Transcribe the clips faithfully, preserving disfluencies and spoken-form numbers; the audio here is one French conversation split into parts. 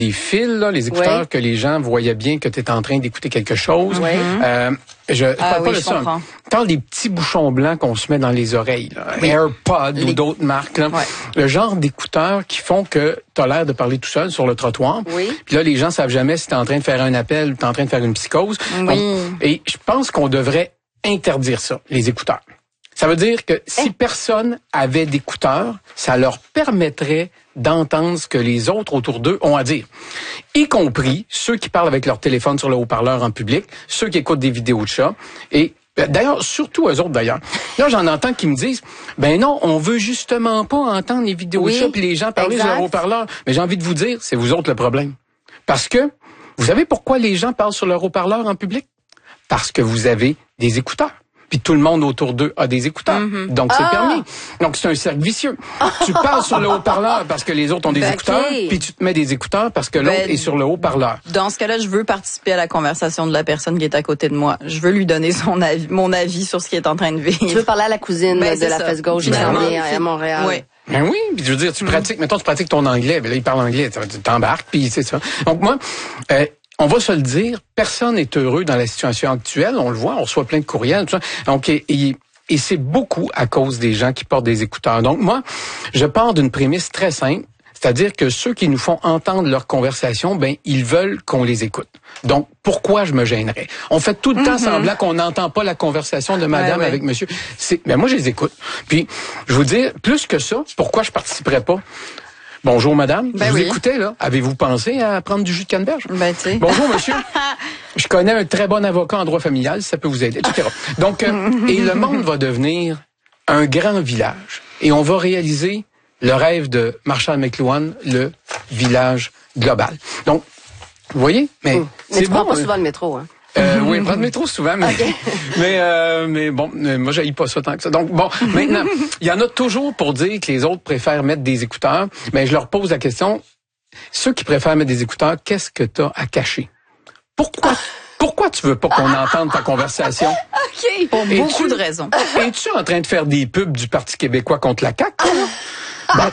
des fils, là, les écouteurs oui. que les gens voyaient bien que tu étais en train d'écouter quelque chose. Oui. Euh, je je ah, parle oui, pas de je ça. comprends. Je parle des petits bouchons blancs qu'on se met dans les oreilles, là. Oui. AirPods les... ou d'autres marques. Là. Ouais. Le genre d'écouteurs qui font que tu as l'air de parler tout seul sur le trottoir. Oui. Puis là, les gens savent jamais si tu es en train de faire un appel ou tu es en train de faire une psychose. Oui. Donc, et je pense qu'on devrait interdire ça, les écouteurs. Ça veut dire que si eh. personne avait d'écouteurs, ça leur permettrait d'entendre ce que les autres autour d'eux ont à dire. Y compris ceux qui parlent avec leur téléphone sur le haut-parleur en public, ceux qui écoutent des vidéos de chats. Et d'ailleurs, surtout eux autres d'ailleurs. Là, j'en entends qui me disent, ben non, on veut justement pas entendre les vidéos oui, de chats puis les gens parler exact. sur le haut-parleur. Mais j'ai envie de vous dire, c'est vous autres le problème. Parce que, vous savez pourquoi les gens parlent sur leur haut-parleur en public? Parce que vous avez des écouteurs. Puis tout le monde autour d'eux a des écouteurs. Mm-hmm. Donc, c'est ah! permis. Donc, c'est un cercle vicieux. Tu parles sur le haut-parleur parce que les autres ont des ben, écouteurs, okay. puis tu te mets des écouteurs parce que l'autre ben, est sur le haut-parleur. Dans ce cas-là, je veux participer à la conversation de la personne qui est à côté de moi. Je veux lui donner son avis, mon avis sur ce qu'il est en train de vivre. Tu veux parler à la cousine ben, de la ça. fesse gauche qui s'en vient à Montréal. Oui. Ben oui, puis je veux dire, tu mm-hmm. pratiques, mettons, tu pratiques ton anglais, ben là, il parle anglais, tu t'embarques, puis c'est ça. Donc, moi... Euh, on va se le dire, personne n'est heureux dans la situation actuelle. On le voit, on reçoit plein de courriels, tout ça. Donc, et, et, et c'est beaucoup à cause des gens qui portent des écouteurs. Donc, moi, je pars d'une prémisse très simple, c'est-à-dire que ceux qui nous font entendre leur conversation, ben, ils veulent qu'on les écoute. Donc, pourquoi je me gênerais? On fait tout le mm-hmm. temps semblant qu'on n'entend pas la conversation de madame ouais, ouais. avec monsieur. C'est, ben, moi, je les écoute. Puis, je vous dis, plus que ça, pourquoi je participerais pas? Bonjour, madame. Ben je vous oui. écoutais, là. Avez-vous pensé à prendre du jus de canneberge? Ben, tu sais. Bonjour, monsieur. Je connais un très bon avocat en droit familial, ça peut vous aider, et cetera. Donc, euh, et le monde va devenir un grand village. Et on va réaliser le rêve de Marshall McLuhan, le village global. Donc, vous voyez? Mais, mmh. mais tu prends bon, pas souvent le métro, hein? Euh, oui, prendre le métro souvent, mais okay. mais, euh, mais bon, moi j'haïs pas ça tant que ça. Donc bon, maintenant, il y en a toujours pour dire que les autres préfèrent mettre des écouteurs, mais je leur pose la question, ceux qui préfèrent mettre des écouteurs, qu'est-ce que tu as à cacher? Pourquoi Pourquoi tu veux pas qu'on entende ta conversation? OK, pour es-tu, beaucoup de raisons. Es-tu en train de faire des pubs du Parti québécois contre la C A Q? Ben,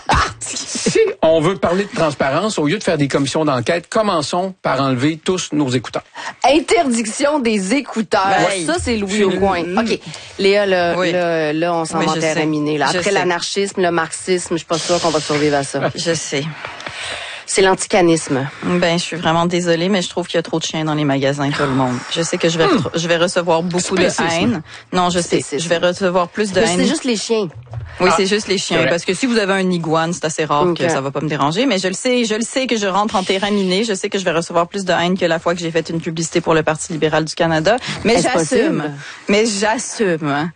si on veut parler de transparence, au lieu de faire des commissions d'enquête, commençons par enlever tous nos écouteurs. Interdiction des écouteurs. Ben, ça, c'est Louis au coin. OK. Léa, là, oui. là, là on s'en va en terrain miné. Là. Après l'anarchisme, le marxisme, je suis pas sûre qu'on va survivre à ça. Je sais. C'est l'anticanisme. Ben, je suis vraiment désolée, mais je trouve qu'il y a trop de chiens dans les magasins, tout le monde. Je sais que je vais, hmm. je vais recevoir beaucoup de haine. Non, je sais. Je vais recevoir plus de mais haine. C'est juste les chiens. Oui, ah, c'est juste les chiens. Parce que si vous avez un iguane, c'est assez rare okay. que ça va pas me déranger. Mais je le sais, je le sais que je rentre en terrain miné. Je sais que je vais recevoir plus de haine que la fois que j'ai fait une publicité pour le Parti libéral du Canada. Mais Est-ce j'assume. Possible? Mais j'assume.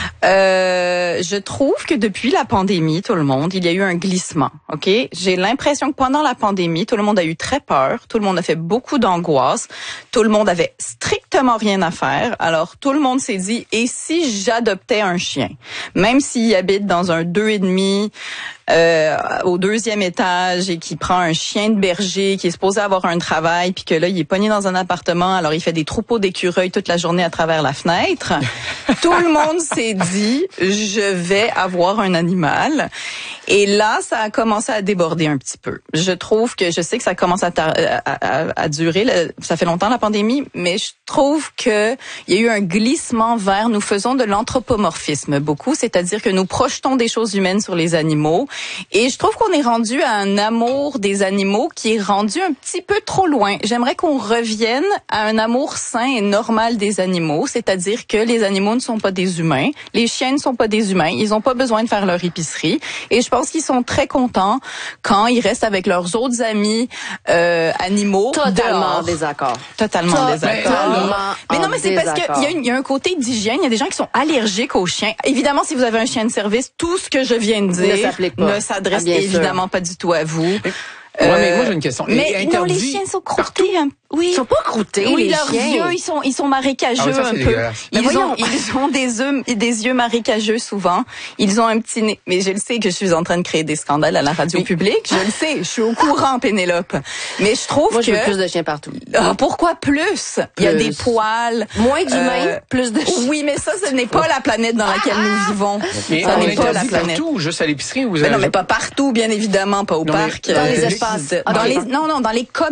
Euh, je trouve que depuis la pandémie, tout le monde, il y a eu un glissement. OK? J'ai l'impression que pendant la pandémie, tout le monde a eu très peur. Tout le monde a fait beaucoup d'angoisse. Tout le monde avait strictement rien à faire. Alors, tout le monde s'est dit, et si j'adoptais un chien? Même s'il habite dans un deux et demi euh, au deuxième étage et qui prend un chien de berger qui est supposé avoir un travail puis que là il est pogné dans un appartement, alors il fait des troupeaux d'écureuils toute la journée à travers la fenêtre. Tout le monde s'est dit je vais avoir un animal. Et là, ça a commencé à déborder un petit peu. Je trouve que, je sais que ça commence à, tar- à, à, à durer, le, ça fait longtemps la pandémie, mais je trouve que il y a eu un glissement vers, nous faisons de l'anthropomorphisme beaucoup, c'est-à-dire que nous projetons des choses humaines sur les animaux. Et je trouve qu'on est rendu à un amour des animaux qui est rendu un petit peu trop loin. J'aimerais qu'on revienne à un amour sain et normal des animaux, c'est-à-dire que les animaux ne sont pas des humains, les chiens ne sont pas des humains, ils n'ont pas besoin de faire leur épicerie. Et je Je pense qu'ils sont très contents quand ils restent avec leurs autres amis euh, animaux. Totalement en désaccord. Totalement en désaccord. Totalement mais non, mais c'est désaccord. parce qu'il y a, une, il y a un côté d'hygiène. Il y a des gens qui sont allergiques aux chiens. Évidemment, si vous avez un chien de service, tout ce que je viens de dire ne s'applique pas. Ne s'adresse ah, évidemment sûr. pas du tout à vous. Oui, euh, mais moi j'ai une question. Mais et non, les chiens sont croûtés. Hein. Oui. Ils sont pas croûtés, oui, les leurs chiens. yeux, ils sont, ils sont marécageux ah, oui, ça, un peu. Dégueulasse. Ils voyons. ont, ils ont des yeux, des yeux marécageux souvent. Ils ont un petit nez. Mais je le sais que je suis en train de créer des scandales à la radio oui. publique. Je le sais. Je suis au courant, Pénélope. Mais je trouve Moi, que. Moi, je veux plus de chiens partout. Ah, pourquoi plus? plus? Il y a des poils. Moins d'humains, euh, plus de chiens. Oui, mais ça, ce n'est pas la planète dans laquelle nous vivons. Mais ça on n'est pas la planète. Partout, juste à l'épicerie ou vous mais non, mais pas partout, bien évidemment, pas au non, parc. Dans euh, les espaces. Dans okay. les, non, non, dans les commerces.